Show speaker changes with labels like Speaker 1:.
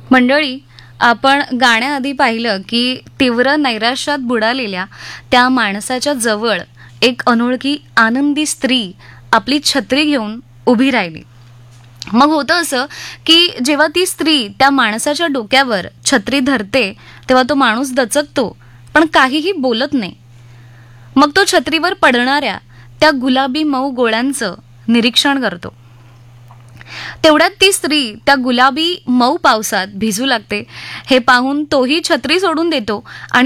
Speaker 1: मंडळी, आपण गाण्याआधी पाहिलं की तीव्र नैराश्यात बुडालेल्या त्या माणसाच्या जवळ एक अनोळखी आनंदी स्त्री आपली छत्री घेऊन उभी राहिली. मग होतं असं की जेव्हा ती स्त्री त्या माणसाच्या डोक्यावर छत्री धरते तेव्हा तो माणूस दचकतो, पण काहीही बोलत नाही. मग तो छत्रीवर पडणाऱ्या त्या गुलाबी मऊ गोळ्यांचं निरीक्षण करतो. तेवढ्यात ती स्त्री त्या गुलाबी मऊ पावसात भिजू लागते. हे पाहून तोही छत्री सोडून देतो आणि